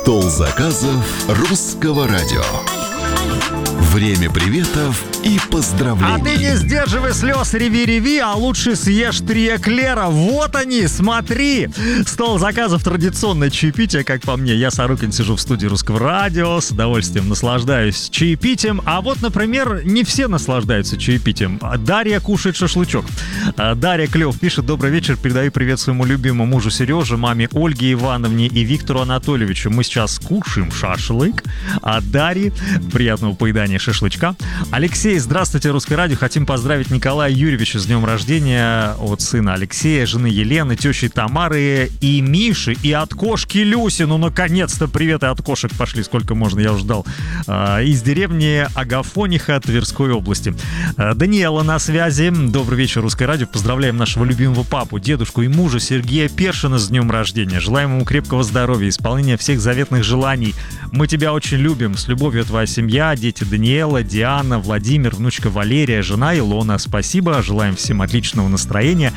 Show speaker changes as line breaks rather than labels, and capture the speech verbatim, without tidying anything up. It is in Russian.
Стол заказов русского радио. Время приветов и поздравлений.
А ты не сдерживай слез, реви-реви, а лучше съешь три эклера. Вот они, смотри. Стол заказов, традиционное чаепитие, как по мне. Я, Сорокин, сижу в студии русского радио, с удовольствием наслаждаюсь чаепитием. А вот, например, не все наслаждаются чаепитием. Дарья кушает шашлычок. Дарья Клёв пишет: добрый вечер, передаю привет своему любимому мужу Сереже, маме Ольге Ивановне и Виктору Анатольевичу. Мы сейчас кушаем шашлык. А Дарье приятного поедания шашлычка. Алексей, здравствуйте, русское радио. Хотим поздравить Николая Юрьевича с днем рождения от сына Алексея, жены Елены, тещи Тамары и Миши, и от кошки Люси. Ну, наконец-то привет и от кошек пошли, сколько можно, я уже ждал. Из деревни Агафониха Тверской области. Даниэла на связи. Добрый вечер, русское радио. Поздравляем нашего любимого папу, дедушку и мужа Сергея Першина с днем рождения. Желаем ему крепкого здоровья, исполнения всех заветных желаний. Мы тебя очень любим. С любовью, твоя семья, дети Даниэла, Диана, Владимир, внучка Валерия, жена Илона. Спасибо. Желаем всем отличного настроения.